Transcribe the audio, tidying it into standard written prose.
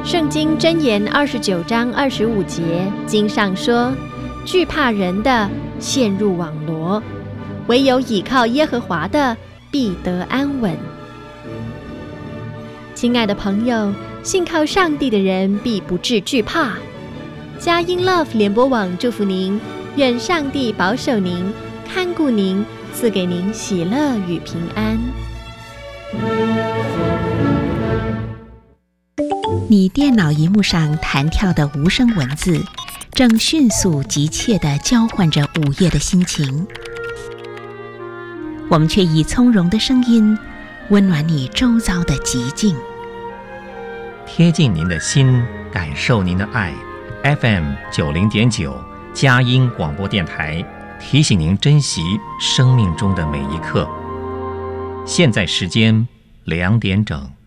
圣经箴言29章25节经上说，惧怕人的陷入网罗，唯有倚靠耶和华的必得安稳。亲爱的朋友，信靠上帝的人必不致惧怕。佳音 Love 联播网祝福您，愿上帝保守您，看顾您，赐给您喜乐与平安。 你电脑萤幕上弹跳的无声文字，正迅速急切地交换着午夜的心情。我们却以从容的声音，温暖你周遭的寂静， 贴近您的心，感受您的爱。FM 90.9佳音广播电台提醒您珍惜生命中的每一刻。现在时间2点整。